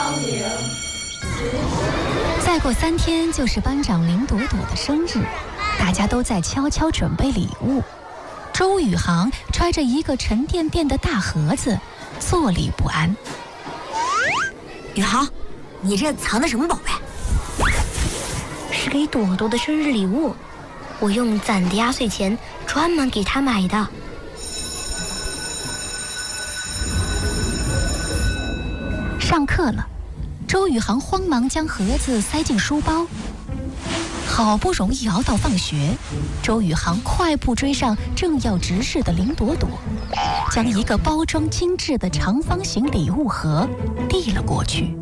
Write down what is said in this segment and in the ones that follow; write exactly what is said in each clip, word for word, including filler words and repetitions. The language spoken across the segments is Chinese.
再过三天就是班长林朵朵的生日，大家都在悄悄准备礼物。周宇航揣着一个沉甸甸的大盒子，坐立不安。 宇航，你这藏的什么宝贝？ 是给朵朵的生日礼物，我用攒的压岁钱专门给她买的。 上课了，周宇航慌忙将盒子塞进书包。好不容易熬到放学，周宇航快步追上正要直视的林朵朵，将一个包装精致的长方形礼物盒递了过去。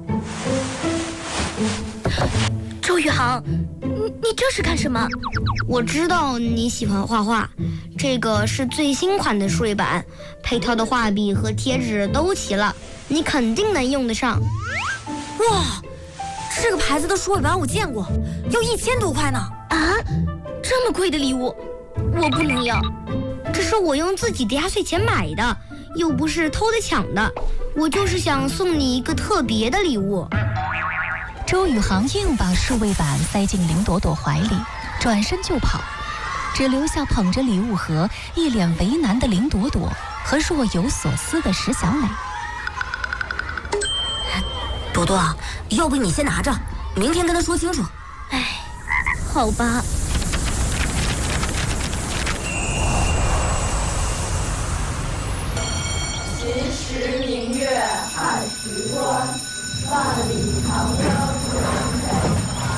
周宇航，你你这是干什么？我知道你喜欢画画，这个是最新款的数位板，配套的画笔和贴纸都齐了，你肯定能用得上。 哇，这个牌子的数位板我见过，要一千多块呢！ 啊，这么贵的礼物，我不能要。这是我用自己的压岁钱买的，又不是偷的抢的，我就是想送你一个特别的礼物。 周宇航硬把数位板塞进林朵朵怀里，转身就跑，只留下捧着礼物盒、一脸为难的林朵朵和若有所思的石小磊。 朵朵，要不你先拿着，明天跟他说清楚。 哎，好吧。 秦时明月汉时关，万里长征人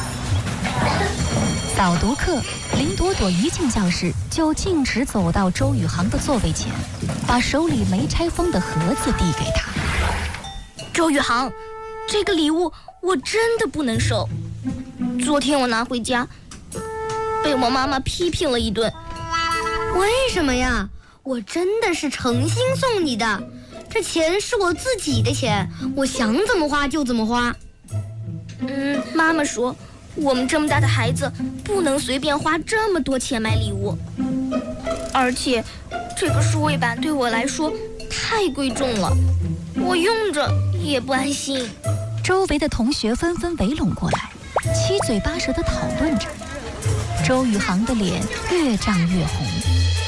早读课，林朵朵一进教室就径直走到周宇航的座位前，把手里没拆封的盒子递给他。 周宇航，这个礼物我真的不能收。昨天我拿回家，被我妈妈批评了一顿。为什么呀？我真的是诚心送你的，这钱是我自己的钱，我想怎么花就怎么花。嗯，妈妈说我们这么大的孩子不能随便花这么多钱买礼物，而且这个数位板对我来说太贵重了，我用着也不安心。 周围的同学纷纷围拢过来，七嘴八舌地讨论着。周宇航的脸越涨越红。